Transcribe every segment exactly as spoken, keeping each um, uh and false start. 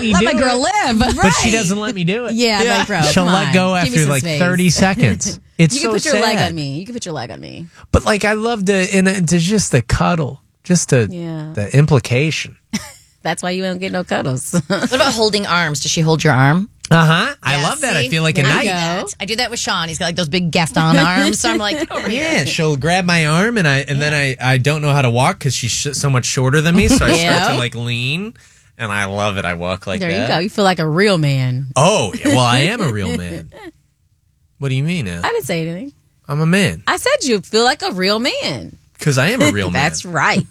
me let do my girl it. live. But Right. she doesn't let me do it. Yeah, like, bro, She'll come let on. go Give me after some like space. thirty seconds. It's You so can put your sad. leg on me. You can put your leg on me. But like, I love to, and to just the cuddle, just the Yeah. the implication. That's why you don't get no cuddles. What about holding arms? Does she hold your arm? Uh huh. I Yeah, love that. see? I feel like a I do knight. that. I do that with Sean. He's got like those big Gaston arms. So I'm like, get over here. Yeah, she'll grab my arm, and I and then I, I don't know how to walk because she's sh- so much shorter than me. So I Yeah. start to like lean, and I love it. I walk like there that. you go. You feel like a real man. Oh, yeah, well, I am a real man. What do you mean, Al? I didn't say anything. I'm a man I said you feel like a real man. because I am a real man. That's right.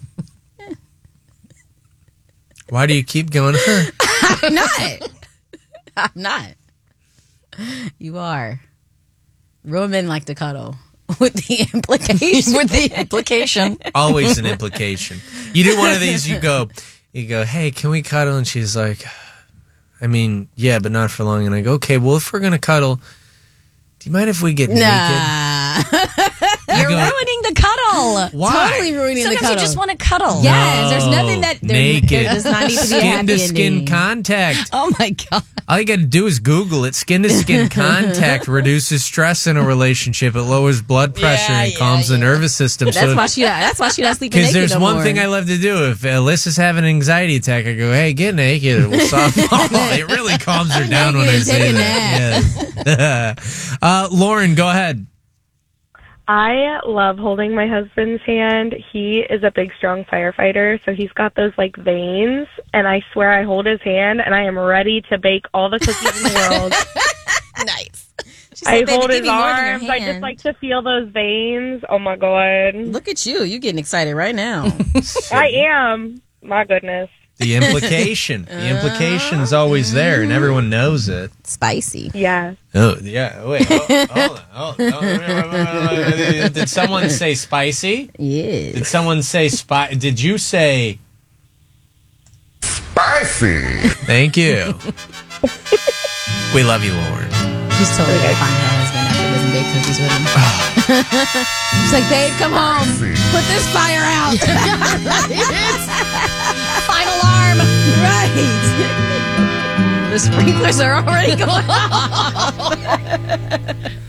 Why do you keep going? Huh? I'm not. I'm not. You are. Real men like to cuddle with the implication. With the implication. Always an implication. You do one of these, you go, you go, hey, can we cuddle? And she's like, I mean, yeah, but not for long. And I go, okay, well, if we're gonna cuddle, do you mind if we get naked? Nah. You're go- ruining the cuddle. Why? Totally ruining Sometimes the cuddle. you just want to cuddle. Yes, there's nothing that there, naked. there does not need to be a Skin happy to skin ending. contact. Oh my god. All you got to do is Google it. Skin to skin contact reduces stress in a relationship. It lowers blood pressure Yeah, and yeah, calms the yeah. nervous system. That's so why she. That's why she not sleeping Because naked there's no one more. thing I love to do. If Alyssa's having an anxiety attack, I go, hey, get naked. It will solve oh, It really calms her down when I Naked, say take a that. Yes. uh, Lauren, go ahead. I love holding my husband's hand. He is a big, strong firefighter, so he's got those, like, veins, and I swear I hold his hand, and I am ready to bake all the cookies in the world. Nice. She I said, "Baby, hold give his me more than your arms. I just hand." like to feel those veins. Oh, my God. Look at you. You getting excited right now. I am. My goodness. The implication. The implication's always there, and everyone knows it. Spicy. Yeah. Oh, yeah. Wait. Hold, hold on. Hold on. Did someone say spicy? Yeah. Did someone say spi? Did you say Spicy. thank you? We love you, Lauren. She's totally gonna find her husband after he doesn't bake cookies with him. She's like, babe, come home. Put this fire out. Final alarm. Right. The sprinklers are already going off.